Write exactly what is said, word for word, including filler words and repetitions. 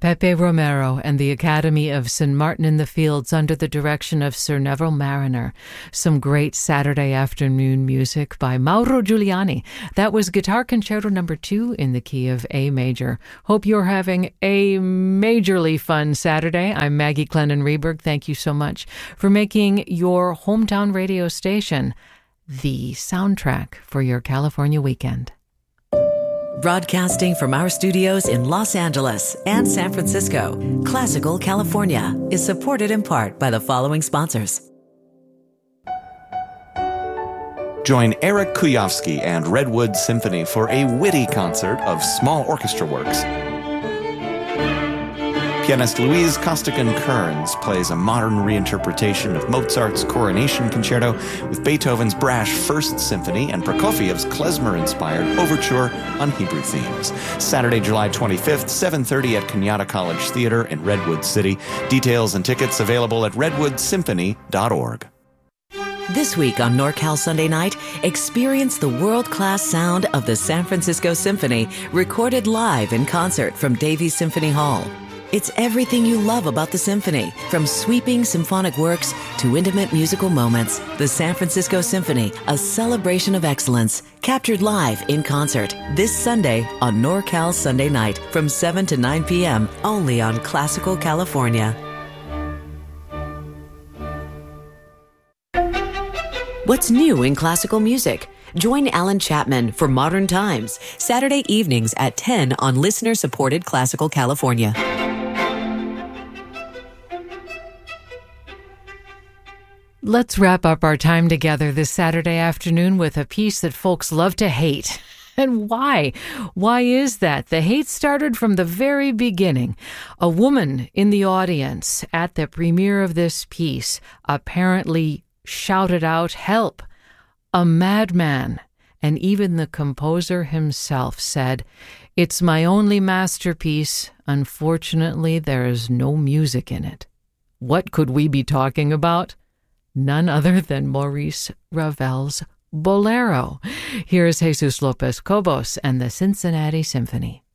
Pepe Romero and the Academy of Saint Martin in the Fields under the direction of Sir Neville Mariner. Some great Saturday afternoon music by Mauro Giuliani. That was Guitar Concerto number two in the key of A major. Hope you're having a majorly fun Saturday. I'm Maggie Clennon Reberg. Thank you so much for making your hometown radio station the soundtrack for your California weekend. Broadcasting from our studios in Los Angeles and San Francisco, Classical California is supported in part by the following sponsors. Join Eric Kuyovsky and Redwood Symphony for a witty concert of small orchestra works. Pianist Louise Costigan-Kearns plays a modern reinterpretation of Mozart's Coronation Concerto with Beethoven's brash First Symphony and Prokofiev's klezmer-inspired overture on Hebrew themes. Saturday, July twenty-fifth, seven thirty at Kenyatta College Theater in Redwood City. Details and tickets available at redwood symphony dot org. This week on NorCal Sunday Night, experience the world-class sound of the San Francisco Symphony, recorded live in concert from Davies Symphony Hall. It's everything you love about the symphony, from sweeping symphonic works to intimate musical moments. The San Francisco Symphony, a celebration of excellence, captured live in concert this Sunday on NorCal Sunday Night from seven to nine p.m. only on Classical California. What's new in classical music? Join Alan Chapman for Modern Times, Saturday evenings at ten on listener-supported Classical California. Let's wrap up our time together this Saturday afternoon with a piece that folks love to hate. And why? Why is that? The hate started from the very beginning. A woman in the audience at the premiere of this piece apparently shouted out, "Help! A madman!" And even the composer himself said, "It's my only masterpiece. Unfortunately, there is no music in it." What could we be talking about? None other than Maurice Ravel's Bolero. Here's Jesus Lopez Cobos and the Cincinnati Symphony.